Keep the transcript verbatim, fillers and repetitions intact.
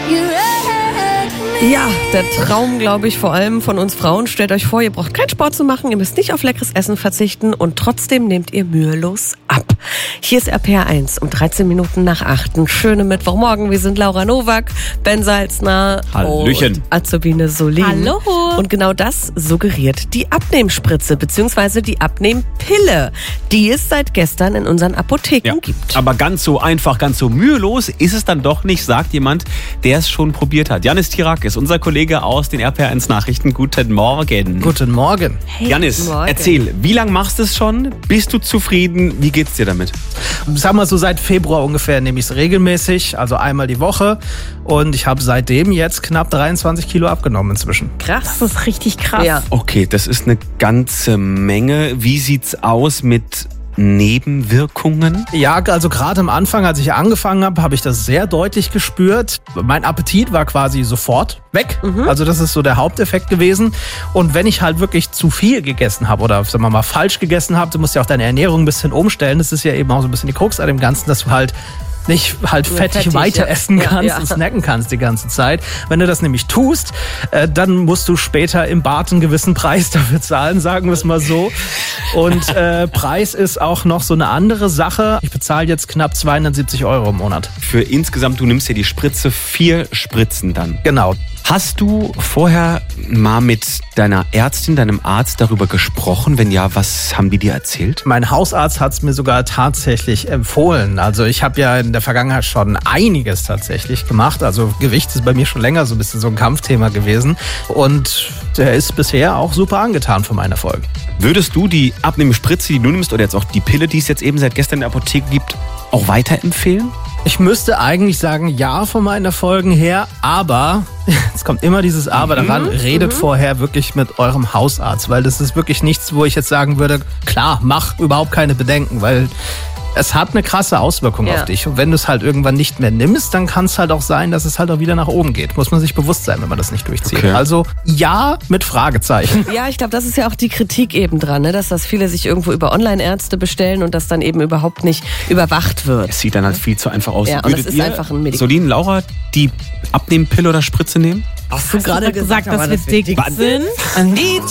Ja, der Traum, glaube ich, vor allem von uns Frauen. Stellt euch vor, ihr braucht keinen Sport zu machen, ihr müsst nicht auf leckeres Essen verzichten und trotzdem nehmt ihr mühelos ab. Hier ist R P R eins um dreizehn Minuten nach acht. Ein schöner Mittwochmorgen. Wir sind Laura Nowak, Ben Salzner Hallöchen. Und Azubine Solin. Hallo. Und genau das suggeriert die Abnehmspritze bzw. die Abnehmpille, die es seit gestern in unseren Apotheken Ja, gibt. aber ganz so einfach, ganz so mühelos ist es dann doch nicht, sagt jemand, der es schon probiert hat. Janis Tirak ist unser Kollege aus den R P R eins Nachrichten. Guten Morgen. Guten Morgen. Hey, Janis, Morgen. erzähl, wie lange machst du es schon? Bist du zufrieden? Wie geht's dir damit? Sag mal so, seit Februar ungefähr nehme ich es regelmäßig, also einmal die Woche. Und ich habe seitdem jetzt knapp dreiundzwanzig Kilo abgenommen inzwischen. Krass. Das ist richtig krass. Ja. Okay, das ist eine ganze Menge. Wie sieht's aus mit Nebenwirkungen? Ja, also gerade am Anfang, als ich angefangen habe, habe ich das sehr deutlich gespürt. Mein Appetit war quasi sofort weg. Mhm. Also das ist so der Haupteffekt gewesen. Und wenn ich halt wirklich zu viel gegessen habe oder sagen wir mal falsch gegessen habe, du musst ja auch deine Ernährung ein bisschen umstellen. Das ist ja eben auch so ein bisschen die Krux an dem Ganzen, dass du halt nicht halt fettig, fettig weiter ja. essen kannst ja, ja. und snacken kannst die ganze Zeit. Wenn du das nämlich tust, äh, dann musst du später im Bad einen gewissen Preis dafür zahlen, sagen wir es mal so. Und äh, Preis ist auch noch so eine andere Sache. Ich bezahle jetzt knapp zweihundertsiebzig Euro im Monat. Für insgesamt, du nimmst ja die Spritze, vier Spritzen dann. Genau. Hast du vorher mal mit deiner Ärztin, deinem Arzt darüber gesprochen? Wenn ja, was haben die dir erzählt? Mein Hausarzt hat es mir sogar tatsächlich empfohlen. Also ich habe ja in der Vergangenheit schon einiges tatsächlich gemacht. Also Gewicht ist bei mir schon länger so ein bisschen so ein Kampfthema gewesen. Und der ist bisher auch super angetan von meinen Erfolgen. Würdest du die Abnehmspritze, die du nimmst, oder jetzt auch die Pille, die es jetzt eben seit gestern in der Apotheke gibt, auch weiterempfehlen? Ich müsste eigentlich sagen, ja, von meinen Erfolgen her, aber, es kommt immer dieses Aber daran, mhm, redet mhm. vorher wirklich mit eurem Hausarzt, weil das ist wirklich nichts, wo ich jetzt sagen würde, klar, mach überhaupt keine Bedenken, weil es hat eine krasse Auswirkung ja. auf dich. Und wenn du es halt irgendwann nicht mehr nimmst, dann kann es halt auch sein, dass es halt auch wieder nach oben geht. Muss man sich bewusst sein, wenn man das nicht durchzieht. Okay. Also ja, mit Fragezeichen. Ja, ich glaube, das ist ja auch die Kritik eben dran, ne? Dass das viele sich irgendwo über Online-Ärzte bestellen und das dann eben überhaupt nicht überwacht wird. Es sieht dann halt viel zu einfach aus. Ja, und Würdet das ist ihr, einfach ein Medikament. Solin, Laura, die Abnehmpille oder Spritze nehmen? Hast du Gerade gesagt, dass wir dick sind?